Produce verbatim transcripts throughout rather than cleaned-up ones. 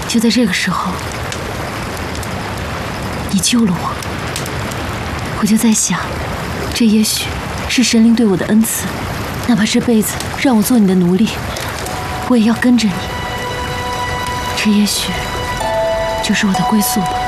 就在这个时候，你救了我，我就在想，这也许是神灵对我的恩赐，哪怕这辈子让我做你的奴隶，我也要跟着你。这也许就是我的归宿吧。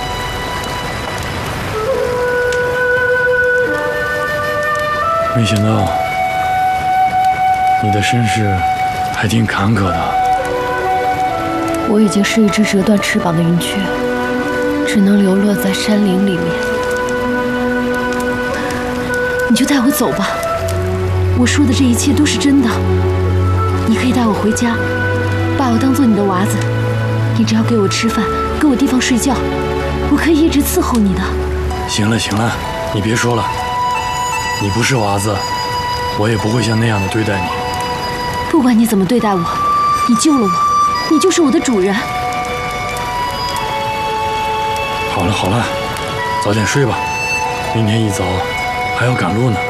没想到你的身世还挺坎坷的。 我已经是一只折断翅膀的云雀，只能流落在山林里面。你就带我走吧，我说的这一切都是真的。你可以带我回家，把我当做你的娃子，你只要给我吃饭，给我地方睡觉，我可以一直伺候你的。 行了行了，你别说了，你不是娃子，我也不会像那样的对待你。 不管你怎么对待我，你救了我，你就是我的主人。 好了好了，早点睡吧，明天一早还要赶路呢。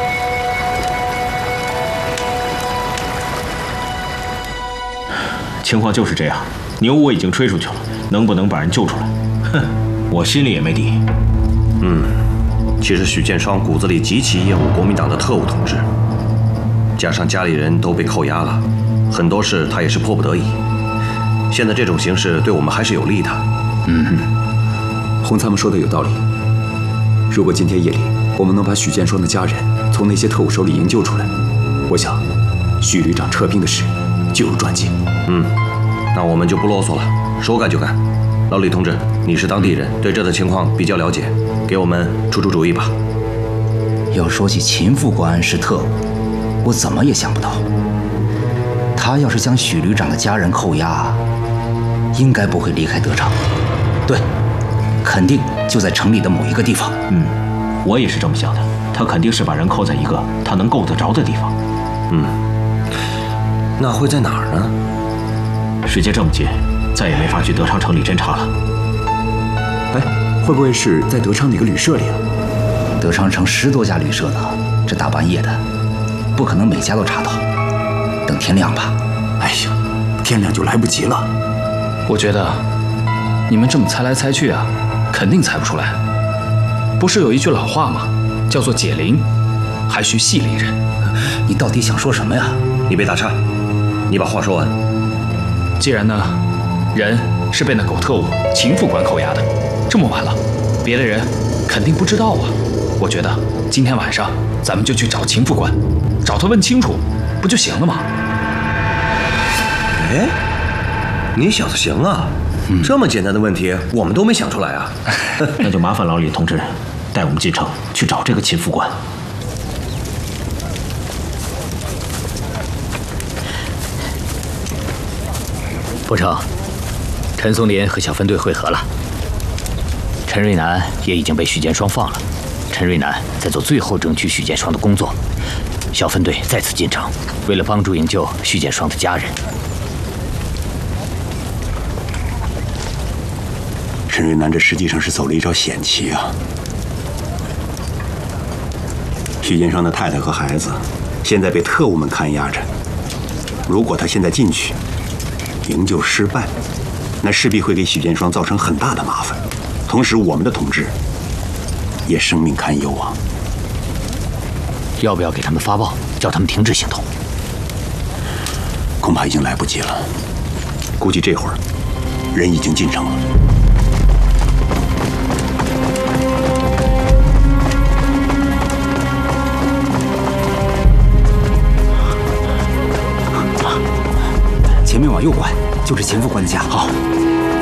情况就是这样，牛我已经吹出去了，能不能把人救出来？哼，我心里也没底。 嗯，其实许建双骨子里极其厌恶国民党的特务统治，加上家里人都被扣押了，很多事他也是迫不得已。现在这种形势对我们还是有利的。 嗯，洪参谋说的有道理。如果今天夜里我们能把许建双的家人从那些特务手里营救出来，我想许旅长撤兵的事就有转机。 嗯，那我们就不啰嗦了，说干就干。老李同志，你是当地人，对这的情况比较了解，给我们出出主意吧。 要说起秦副官是特务，我怎么也想不到，他要是将许旅长的家人扣押，应该不会离开德昌。对，肯定就在城里的某一个地方。 嗯，我也是这么想的，他肯定是把人扣在一个他能够得着的地方。 嗯，那会在哪儿呢？ 时间这么近，再也没法去德昌城里侦查了。 哎，会不会是在德昌哪个旅社里啊？ 德昌城十多家旅社呢，这大半夜的，不可能每家都查到。等天亮吧。 哎呀，天亮就来不及了。 我觉得你们这么猜来猜去啊，肯定猜不出来。不是有一句老话吗？叫做解铃，还需系铃人。 你到底想说什么呀？ 你别打岔，你把话说完。 既然呢，人是被那狗特务秦副官扣押的，这么晚了，别的人肯定不知道啊。我觉得今天晚上咱们就去找秦副官，找他问清楚，不就行了吗？ 哎，你小子行啊！嗯、这么简单的问题，我们都没想出来啊！ 那就麻烦老李同志带我们进城去找这个秦副官。 不成，陈松林和小分队会合了，陈瑞南也已经被许建双放了。陈瑞南在做最后争取许建双的工作，小分队再次进城，为了帮助营救许建双的家人。 陈瑞南这实际上是走了一招险棋啊！许建双的太太和孩子现在被特务们看押着，如果他现在进去，营救失败，那势必会给许建双造成很大的麻烦，同时我们的同志也生命堪忧啊！ 要不要给他们发报，叫他们停止行动？ 恐怕已经来不及了，估计这会儿人已经进城了。前面往右拐，就是秦副官的家。好。